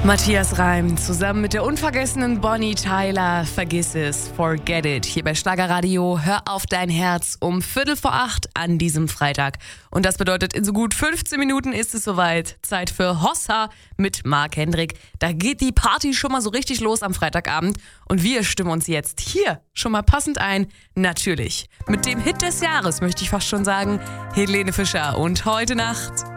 Matthias Reim zusammen mit der unvergessenen Bonnie Tyler, Vergiss es, Forget It, hier bei Schlagerradio. Hör auf dein Herz um 7:45 an diesem Freitag. Und das bedeutet, in so gut 15 Minuten ist es soweit. Zeit für Hossa mit Marc Hendrick. Da geht die Party schon mal so richtig los am Freitagabend. Und wir stimmen uns jetzt hier schon mal passend ein. Natürlich mit dem Hit des Jahres, möchte ich fast schon sagen, Helene Fischer und Heute Nacht.